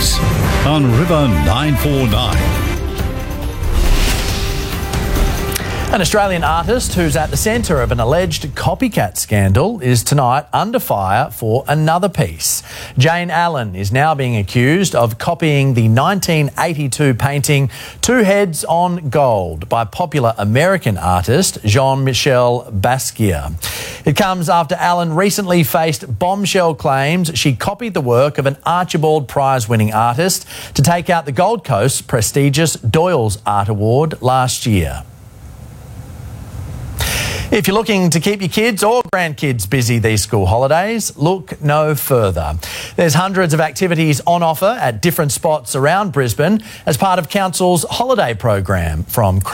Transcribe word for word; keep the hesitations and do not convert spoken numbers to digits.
News on River nine four nine. An Australian artist who's at the centre of an alleged copycat scandal is tonight under fire for another piece. Jane Allen is now being accused of copying the nineteen eighty-two painting Two Heads on Gold by popular American artist Jean-Michel Basquiat. It comes after Allen recently faced bombshell claims she copied the work of an Archibald Prize-winning artist to take out the Gold Coast's prestigious Doyle's Art Award last year. If you're looking to keep your kids or grandkids busy these school holidays, look no further. There's hundreds of activities on offer at different spots around Brisbane as part of Council's holiday program, from